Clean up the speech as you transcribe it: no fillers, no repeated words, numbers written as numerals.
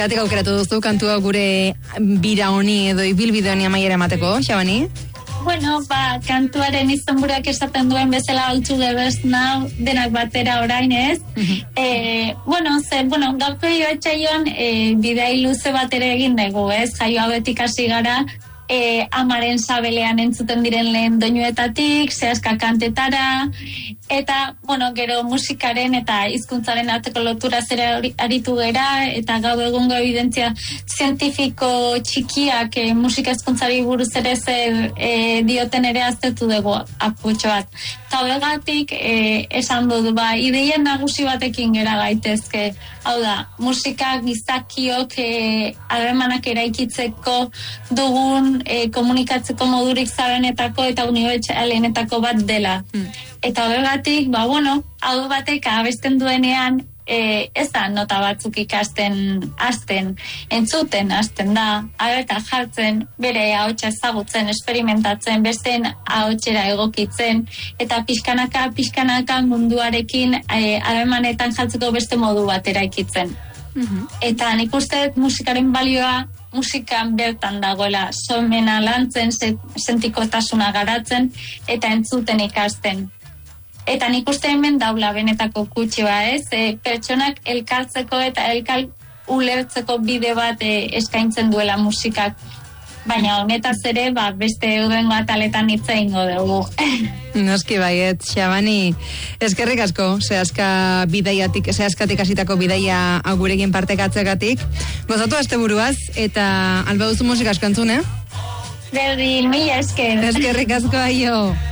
Gatik aukeratu duzu kantua gure bira honi edo ibilbide honi amaiera emateko, Xabani? Bueno, kantuaren izenburuak esaten duen bezala altzu gebesna denak batera orain ez. Gaurko joatxaioan bidai luze batera egin dugu, ez? Jaio hauetik hasi gara, amaren sabelean entzuten diren lehen doinuetatik, zehazka kantetara, eta, gero musikaren eta hizkuntzaren arteko lotura zera aritu gera, eta gau egungo evidentzia zientifiko txikiak musika hizkuntzari buruz ere zer dioten ere aztertu dugu aputxo bat. Eta horregatik, esan dut, ideien nagusi batekin gera gaitezke. Hau da, musika gizakiok harremanak eraikitzeko dugun komunikatzeko modurik zabenetako eta unibertsalenetako bat dela. Eta horregatik, hau batek abesten duenean, ez da nota batzuk ikasten entzuten hasten da, agerka jartzen, bere ahotsa ezagutzen, experimentatzen, besteen ahotsera egokitzen, eta pixkanaka munduarekin harremanetan jartzeko beste modu bat eraikitzen. Eta nik uste musikaren balioa musikan bertan dagoela, somena lantzen, sentikotasuna garatzen, eta entzuten ikasten. Eta nik uste hemen daula benetako kutxoa, ez? Pertsonak elkartzeko eta ulertzeko bide bat eskaintzen duela musikak. Baina honetaz ere, beste eurengo ataletan hitza egingo dugu. Noski baiet, Xabani, eskerrik asko, zehazkatik hasitako bidaia gurekin partekatzegatik. Gozatu asteburuaz, eta alba duzu musika asko entzun, Berdin, mila esker. Eskerrik asko, aio.